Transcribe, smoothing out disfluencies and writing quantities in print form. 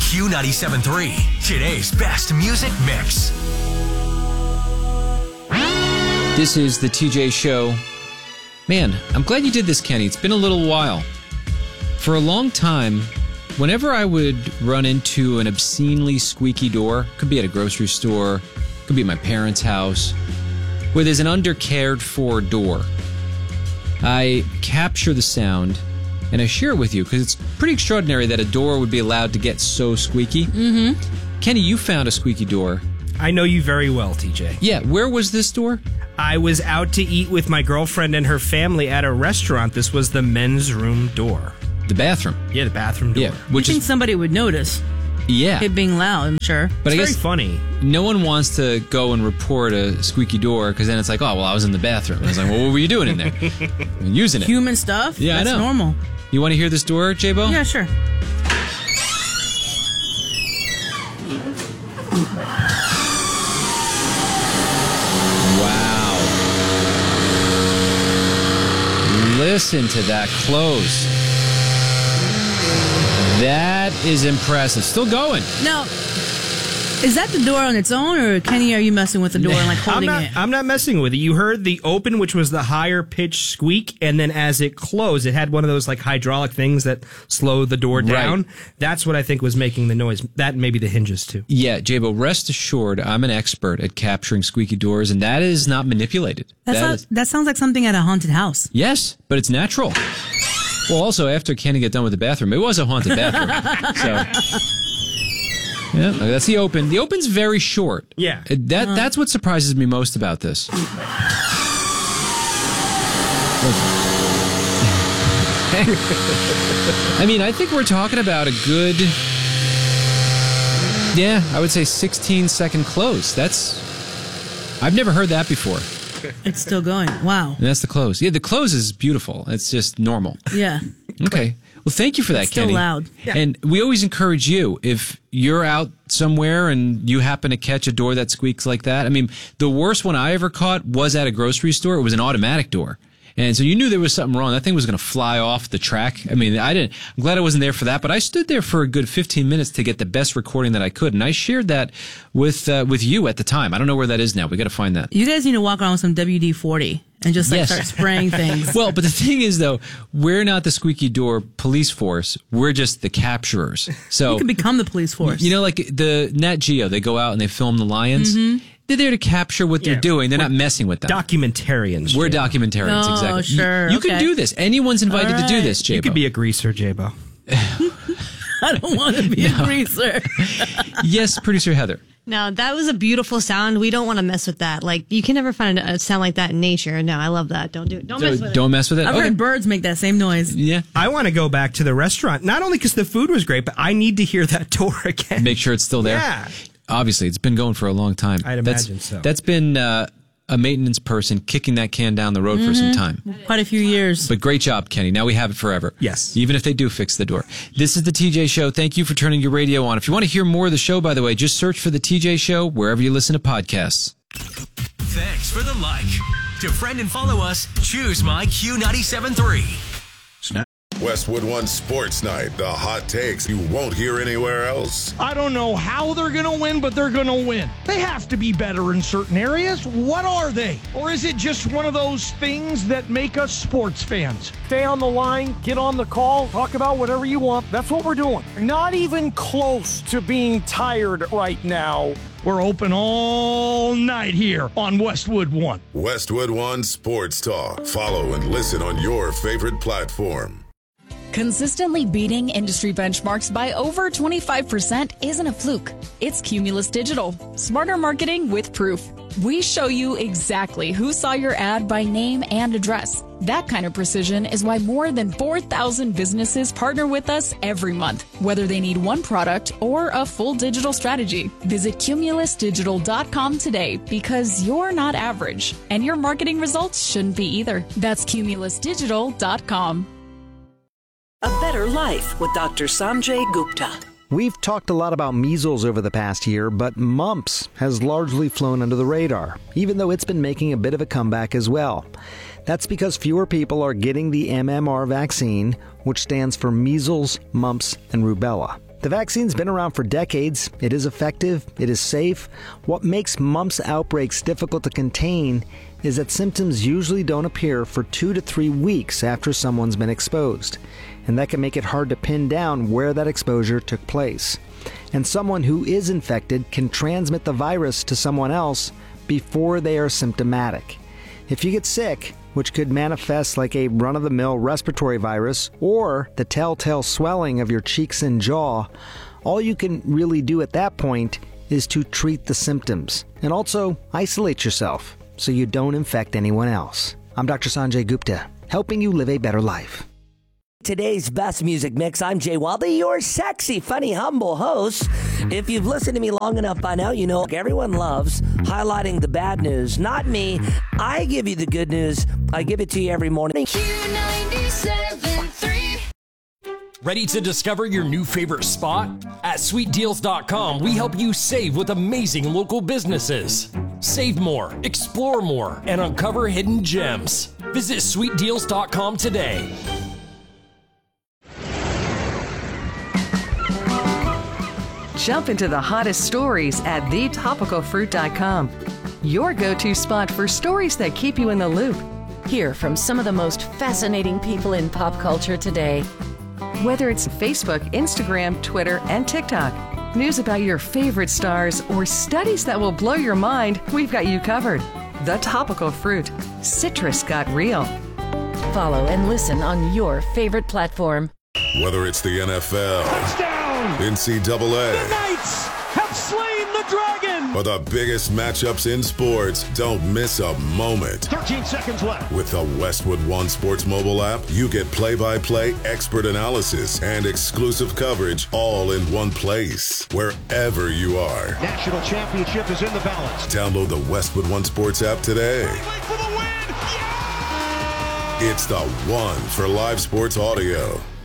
Q97.3, today's best music mix. This is the TJ Show. Man, I'm glad you did this, Kenny. It's been a little while. For a long time, whenever I would run into an obscenely squeaky door, could be at a grocery store, could be at my parents' house, where there's an undercared for door, I capture the sound and I share it with you because it's pretty extraordinary that a door would be allowed to get so squeaky. Mm-hmm. Kenny, you found a squeaky door. I know you very well, TJ. Yeah, where was this door? I was out to eat with my girlfriend and her family at a restaurant. This was the men's room door. The bathroom. Yeah, the bathroom door. Yeah, which I think somebody would notice. Yeah. It being loud, I'm sure. But It's I very guess funny. no one wants to go and report a squeaky door because then it's like, oh, well, I was in the bathroom. I was like, well, what were you doing in there? Using it. Human stuff? Yeah, That's I know. normal. You want to hear this door, J-Bo? Yeah, sure. Wow. Listen to that close. That is impressive. Still going. Now, is that the door on its own, or Kenny, are you messing with the door and like holding it? I'm not messing with it. You heard the open, which was the higher pitched squeak, and then as it closed, it had one of those like hydraulic things that slow the door down. Right. That's what I think was making the noise. That and maybe the hinges too. Yeah, J-Bo, rest assured, I'm an expert at capturing squeaky doors, and that is not manipulated. That sounds like something at a haunted house. Yes, but it's natural. Well, also, after Kenny got done with the bathroom, it was a haunted bathroom. So, yeah, that's the open. The open's very short. Yeah. That's what surprises me most about this. I mean, I think we're talking about a good, I would say 16-second close. I've never heard that before. It's still going. Wow. And that's the close. Yeah, the close is beautiful. It's just normal. Yeah. Okay. Well, thank you for that, It's still Kenny. loud. Yeah. And we always encourage you, if you're out somewhere and you happen to catch a door that squeaks like that. I mean, the worst one I ever caught was at a grocery store. It was an automatic door. And so you knew there was something wrong. That thing was going to fly off the track. I mean, I'm glad I wasn't there for that, but I stood there for a good 15 minutes to get the best recording that I could. And I shared that with you at the time. I don't know where that is now. We got to find that. You guys need to walk around with some WD-40 and just Yes. start spraying things. Well, but the thing is, though, we're not the squeaky door police force. We're just the capturers. So You can become the police force. You know, like the Nat Geo, they go out and they film the lions. Mm-hmm. They're there to capture what they're doing. They're not messing with them. Documentarians. We're J-Bo. documentarians, Oh, exactly. sure, You can okay. do this. Anyone's invited to do right. this, J-Bo. You could be a greaser, J-Bo. I don't want to be a greaser. Yes, producer Heather. No, that was a beautiful sound. We don't want to mess with that. Like, you can never find a sound like that in nature. No, I love that. Don't do it. Don't mess with it. Don't mess with it. I've Okay. heard birds make that same noise. Yeah. I want to go back to the restaurant, not only because the food was great, but I need to hear that door again. Make sure it's still there. Yeah. Obviously, it's been going for a long time. I'd imagine so. That's been a maintenance person kicking that can down the road for some time. Quite a few years. But great job, Kenny. Now we have it forever. Yes. Even if they do fix the door. This is the TJ Show. Thank you for turning your radio on. If you want to hear more of the show, by the way, just search for the TJ Show wherever you listen to podcasts. Thanks for the like. To friend and follow us, choose my Q97.3. Westwood One Sports Night, the hot takes you won't hear anywhere else. I don't know how they're going to win, but they're going to win. They have to be better in certain areas. What are they? Or is it just one of those things that make us sports fans? Stay on the line, get on the call, talk about whatever you want. That's what we're doing. Not even close to being tired right now. We're open all night here on Westwood One. Westwood One Sports Talk. Follow and listen on your favorite platform. Consistently beating industry benchmarks by over 25% isn't a fluke. It's Cumulus Digital. Smarter marketing with proof. We show you exactly who saw your ad by name and address. That kind of precision is why more than 4,000 businesses partner with us every month, whether they need one product or a full digital strategy. Visit cumulusdigital.com today because you're not average, and your marketing results shouldn't be either. That's cumulusdigital.com. A Better Life with Dr. Sanjay Gupta. We've talked a lot about measles over the past year, but mumps has largely flown under the radar, even though it's been making a bit of a comeback as well. That's because fewer people are getting the MMR vaccine, which stands for measles, mumps, and rubella. The vaccine's been around for decades. It is effective. It is safe. What makes mumps outbreaks difficult to contain is that symptoms usually don't appear for 2 to 3 weeks after someone's been exposed. And that can make it hard to pin down where that exposure took place. And someone who is infected can transmit the virus to someone else before they are symptomatic. If you get sick, which could manifest like a run-of-the-mill respiratory virus or the telltale swelling of your cheeks and jaw, all you can really do at that point is to treat the symptoms and also isolate yourself so you don't infect anyone else. I'm Dr. Sanjay Gupta, helping you live a better life. Today's best music mix. I'm Jay Wilder, your sexy, funny, humble host. If you've listened to me long enough by now, you know everyone loves highlighting the bad news. Not me. I give you the good news. I give it to you every morning. Q97.3. Ready to discover your new favorite spot? At sweetdeals.com, we help you save with amazing local businesses. Save more, explore more, and uncover hidden gems. Visit sweetdeals.com today. Jump into the hottest stories at thetopicalfruit.com. Your go-to spot for stories that keep you in the loop. Hear from some of the most fascinating people in pop culture today. Whether it's Facebook, Instagram, Twitter, and TikTok, news about your favorite stars, or studies that will blow your mind, we've got you covered. The Topical Fruit. Citrus got real. Follow and listen on your favorite platform. Whether it's the NFL, touchdown, NCAA, the Knights have slain the dragon, or the biggest matchups in sports, don't miss a moment. 13 seconds left. With the Westwood One Sports mobile app, you get play-by-play expert analysis and exclusive coverage all in one place, wherever you are. National championship is in the balance. Download the Westwood One Sports app today. For the win. Yeah! It's the one for live sports audio.